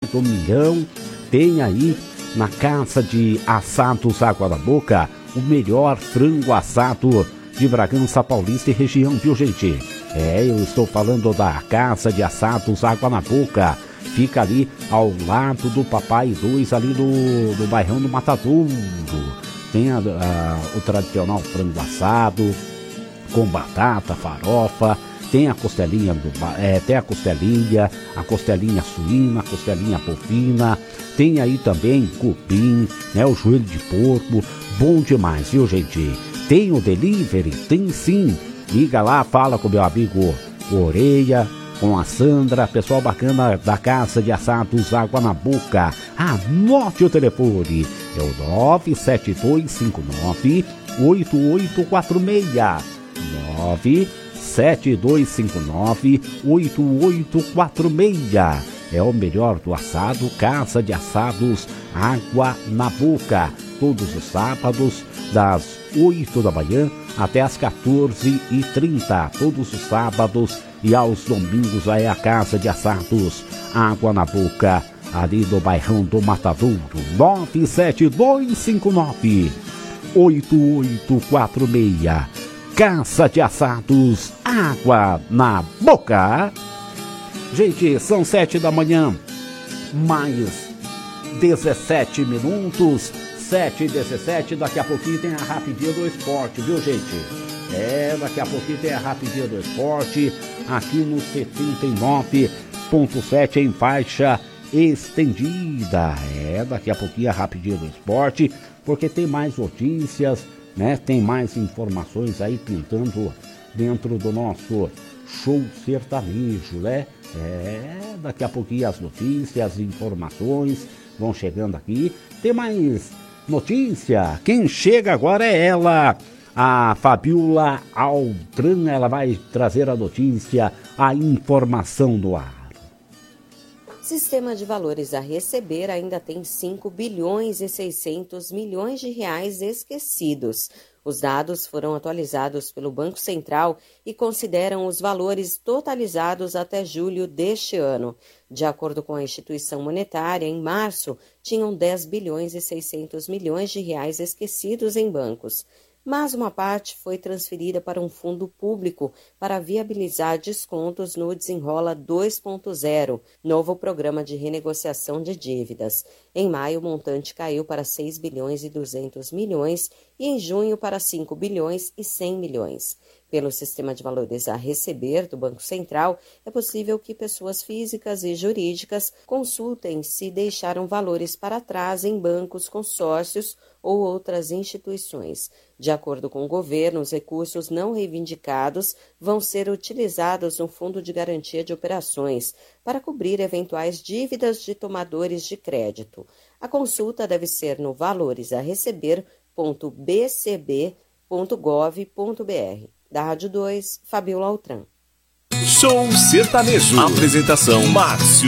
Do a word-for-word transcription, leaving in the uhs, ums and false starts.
do milhão. Tem aí na Casa de Assados Água na Boca o melhor frango assado de Bragança Paulista e região, viu, gente? É, eu estou falando da Casa de Assados Água na Boca. Fica ali ao lado do Papai dois, ali do, do bairrão do Matadouro. Tem a, a, o tradicional frango assado com batata, farofa. Tem a costelinha, do, é, tem a costelinha, a costelinha suína, a costelinha bovina. Tem aí também cupim, né, o joelho de porco. Bom demais, viu, gente? Tem o delivery? Tem sim. Liga lá, fala com meu amigo Oreia, com a Sandra, pessoal bacana da Casa de Assados Água na Boca. Anote o telefone, é o nove sete dois cinco nove oito oito quatro seis. nove sete dois cinco nove oito oito quatro seis. É o melhor do assado, Casa de Assados Água na Boca. Todos os sábados, das oito da manhã até as quatorze e trinta. Todos os sábados e aos domingos aí a Casa de Assados Água na Boca, ali do bairrão do Matadouro. nove sete dois cinco nove oito oito quatro seis. Casa de Assados Água na Boca. Gente, são sete da manhã, mais dezessete minutos. sete e dezessete, daqui a pouquinho tem a Rapidinha do Esporte, viu, gente? É, daqui a pouquinho tem a Rapidinha do Esporte, aqui no setenta e nove ponto sete em faixa estendida. É, daqui a pouquinho a Rapidinha do Esporte, porque tem mais notícias, né? Tem mais informações aí pintando dentro do nosso show sertanejo, né? É, daqui a pouquinho as notícias, as informações vão chegando aqui. Tem mais notícia. Quem chega agora é ela, a Fabiola Altran. Ela vai trazer a notícia, a informação do ar. Sistema de valores a receber ainda tem cinco bilhões e seiscentos milhões de reais esquecidos. Os dados foram atualizados pelo Banco Central e consideram os valores totalizados até julho deste ano. De acordo com a instituição monetária, em março, tinham dez bilhões e seiscentos milhões de reais esquecidos em bancos. Mas uma parte foi transferida para um fundo público para viabilizar descontos no Desenrola dois ponto zero, novo programa de renegociação de dívidas. Em maio, o montante caiu para seis bilhões e duzentos milhões e em junho para cinco bilhões e cem milhões. Pelo sistema de valores a receber do Banco Central, é possível que pessoas físicas e jurídicas consultem se deixaram valores para trás em bancos, consórcios ou outras instituições. De acordo com o governo, os recursos não reivindicados vão ser utilizados no Fundo de Garantia de Operações para cobrir eventuais dívidas de tomadores de crédito. A consulta deve ser no valores a receber ponto b c b ponto gov ponto b r. Da Rádio dois, Fabiola Altran. Show Sertanejo. Apresentação Márcio